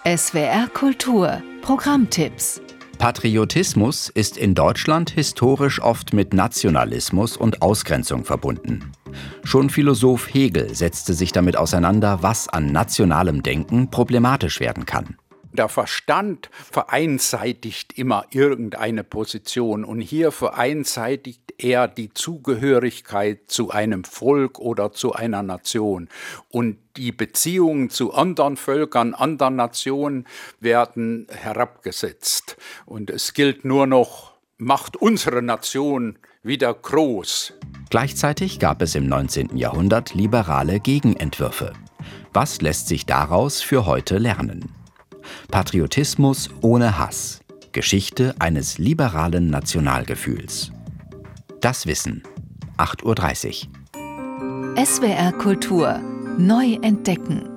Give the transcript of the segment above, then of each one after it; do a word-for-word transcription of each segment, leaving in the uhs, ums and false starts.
S W R Kultur Programmtipps. Patriotismus ist in Deutschland historisch oft mit Nationalismus und Ausgrenzung verbunden. Schon Philosoph Hegel setzte sich damit auseinander, was an nationalem Denken problematisch werden kann. Der Verstand vereinseitigt immer irgendeine Position und hier vereinseitigt er die Zugehörigkeit zu einem Volk oder zu einer Nation. Und die Beziehungen zu anderen Völkern, anderen Nationen werden herabgesetzt. Und es gilt nur noch, macht unsere Nation wieder groß. Gleichzeitig gab es im neunzehnten Jahrhundert liberale Gegenentwürfe. Was lässt sich daraus für heute lernen? Patriotismus ohne Hass. Geschichte eines liberalen Nationalgefühls. Das Wissen. acht Uhr dreißig. S W R Kultur neu entdecken.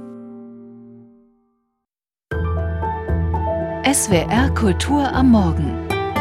S W R Kultur am Morgen.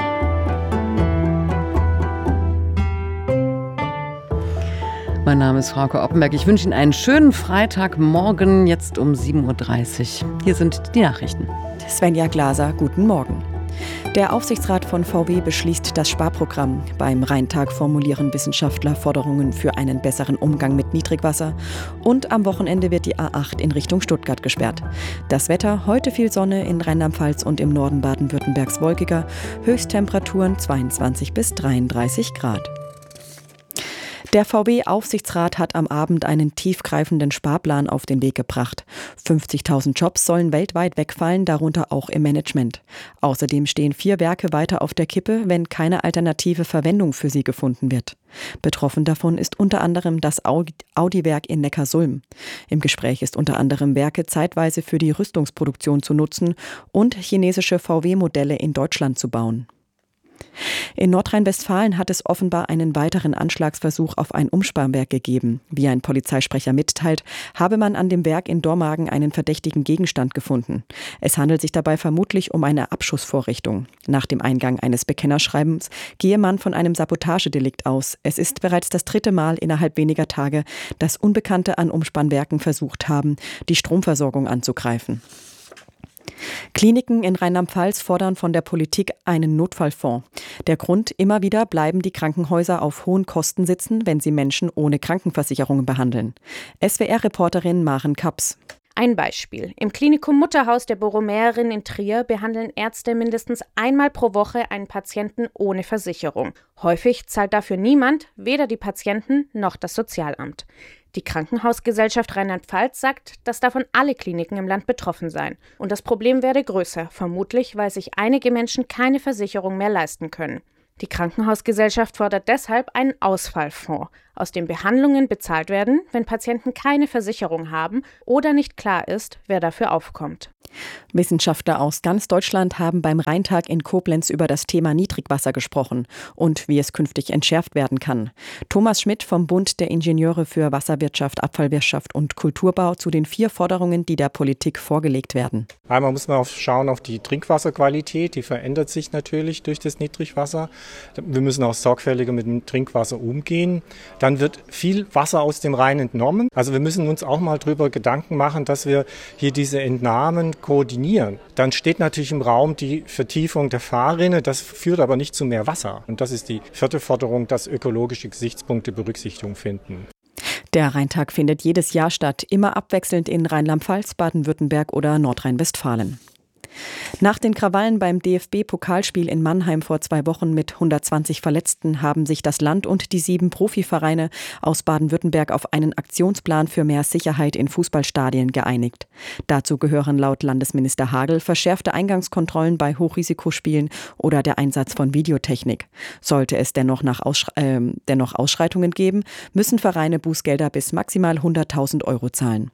Mein Name ist Frauke Oppenberg. Ich wünsche Ihnen einen schönen Freitagmorgen, jetzt um sieben Uhr dreißig. Hier sind die Nachrichten. Svenja Glaser, guten Morgen. Der Aufsichtsrat von V W beschließt das Sparprogramm. Beim Rheintag formulieren Wissenschaftler Forderungen für einen besseren Umgang mit Niedrigwasser. Und am Wochenende wird die A acht in Richtung Stuttgart gesperrt. Das Wetter: heute viel Sonne, in Rheinland-Pfalz und im Norden Baden-Württembergs wolkiger. Höchsttemperaturen zweiundzwanzig bis dreiunddreißig Grad. Der V W-Aufsichtsrat hat am Abend einen tiefgreifenden Sparplan auf den Weg gebracht. fünfzigtausend Jobs sollen weltweit wegfallen, darunter auch im Management. Außerdem stehen vier Werke weiter auf der Kippe, wenn keine alternative Verwendung für sie gefunden wird. Betroffen davon ist unter anderem das Audi-Werk in Neckarsulm. Im Gespräch ist unter anderem, Werke zeitweise für die Rüstungsproduktion zu nutzen und chinesische V W-Modelle in Deutschland zu bauen. In Nordrhein-Westfalen hat es offenbar einen weiteren Anschlagsversuch auf ein Umsparwerk gegeben. Wie ein Polizeisprecher mitteilt, habe man an dem Werk in Dormagen einen verdächtigen Gegenstand gefunden. Es handelt sich dabei vermutlich um eine Abschussvorrichtung. Nach dem Eingang eines Bekennerschreibens gehe man von einem Sabotagedelikt aus. Es ist bereits das dritte Mal innerhalb weniger Tage, dass Unbekannte an Umspannwerken versucht haben, die Stromversorgung anzugreifen. Kliniken in Rheinland-Pfalz fordern von der Politik einen Notfallfonds. Der Grund: immer wieder bleiben die Krankenhäuser auf hohen Kosten sitzen, wenn sie Menschen ohne Krankenversicherungen behandeln. S W R-Reporterin Maren Kaps. Ein Beispiel. Im Klinikum Mutterhaus der Borromäerin in Trier behandeln Ärzte mindestens einmal pro Woche einen Patienten ohne Versicherung. Häufig zahlt dafür niemand, weder die Patienten noch das Sozialamt. Die Krankenhausgesellschaft Rheinland-Pfalz sagt, dass davon alle Kliniken im Land betroffen seien. Und das Problem werde größer, vermutlich weil sich einige Menschen keine Versicherung mehr leisten können. Die Krankenhausgesellschaft fordert deshalb einen Ausfallfonds, aus dem Behandlungen bezahlt werden, wenn Patienten keine Versicherung haben oder nicht klar ist, wer dafür aufkommt. Wissenschaftler aus ganz Deutschland haben beim Rheintag in Koblenz über das Thema Niedrigwasser gesprochen und wie es künftig entschärft werden kann. Thomas Schmidt vom Bund der Ingenieure für Wasserwirtschaft, Abfallwirtschaft und Kulturbau zu den vier Forderungen, die der Politik vorgelegt werden. Einmal muss man auf schauen auf die Trinkwasserqualität, die verändert sich natürlich durch das Niedrigwasser. Wir müssen auch sorgfältiger mit dem Trinkwasser umgehen. Dann wird viel Wasser aus dem Rhein entnommen. Also wir müssen uns auch mal darüber Gedanken machen, dass wir hier diese Entnahmen koordinieren. Dann steht natürlich im Raum die Vertiefung der Fahrrinne. Das führt aber nicht zu mehr Wasser. Und das ist die vierte Forderung, dass ökologische Gesichtspunkte Berücksichtigung finden. Der Rheintag findet jedes Jahr statt, immer abwechselnd in Rheinland-Pfalz, Baden-Württemberg oder Nordrhein-Westfalen. Nach den Krawallen beim D F B-Pokalspiel in Mannheim vor zwei Wochen mit hundertzwanzig Verletzten haben sich das Land und die sieben Profivereine aus Baden-Württemberg auf einen Aktionsplan für mehr Sicherheit in Fußballstadien geeinigt. Dazu gehören laut Landesminister Hagel verschärfte Eingangskontrollen bei Hochrisikospielen oder der Einsatz von Videotechnik. Sollte es dennoch, nach Aussch- äh, dennoch Ausschreitungen geben, müssen Vereine Bußgelder bis maximal hunderttausend Euro zahlen.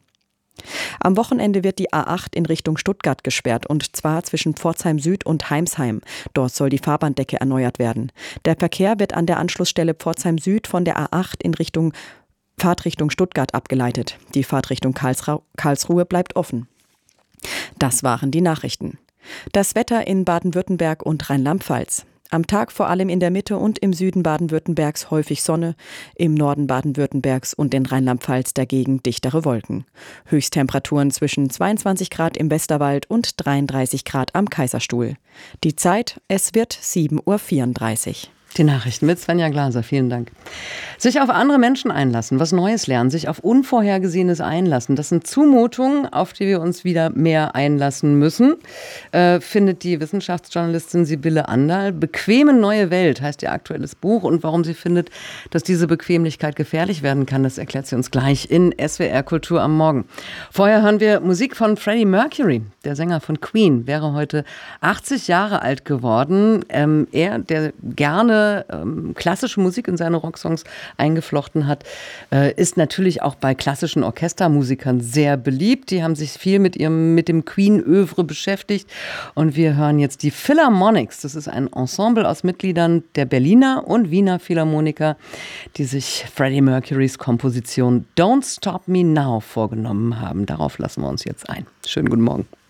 Am Wochenende wird die A acht in Richtung Stuttgart gesperrt, und zwar zwischen Pforzheim Süd und Heimsheim. Dort soll die Fahrbahndecke erneuert werden. Der Verkehr wird an der Anschlussstelle Pforzheim Süd von der A acht in Richtung Fahrtrichtung Stuttgart abgeleitet. Die Fahrtrichtung Karlsra- Karlsruhe bleibt offen. Das waren die Nachrichten. Das Wetter in Baden-Württemberg und Rheinland-Pfalz. Am Tag vor allem in der Mitte und im Süden Baden-Württembergs häufig Sonne, im Norden Baden-Württembergs und in Rheinland-Pfalz dagegen dichtere Wolken. Höchsttemperaturen zwischen zweiundzwanzig Grad im Westerwald und dreiunddreißig Grad am Kaiserstuhl. Die Zeit, es wird sieben Uhr vierunddreißig. Die Nachrichten mit Svenja Glaser, vielen Dank. Sich auf andere Menschen einlassen, was Neues lernen, sich auf Unvorhergesehenes einlassen, das sind Zumutungen, auf die wir uns wieder mehr einlassen müssen, äh, findet die Wissenschaftsjournalistin Sibylle Anderl. Bequeme neue Welt heißt ihr aktuelles Buch, und warum sie findet, dass diese Bequemlichkeit gefährlich werden kann, das erklärt sie uns gleich in S W R Kultur am Morgen. Vorher hören wir Musik von Freddie Mercury. Der Sänger von Queen wäre heute achtzig Jahre alt geworden. Ähm, er, der gerne ähm, klassische Musik in seine Rocksongs eingeflochten hat, äh, ist natürlich auch bei klassischen Orchestermusikern sehr beliebt. Die haben sich viel mit ihrem, mit dem Queen-Övre beschäftigt. Und wir hören jetzt die Philharmonics. Das ist ein Ensemble aus Mitgliedern der Berliner und Wiener Philharmoniker, die sich Freddie Mercurys Komposition Don't Stop Me Now vorgenommen haben. Darauf lassen wir uns jetzt ein. Schönen guten Morgen.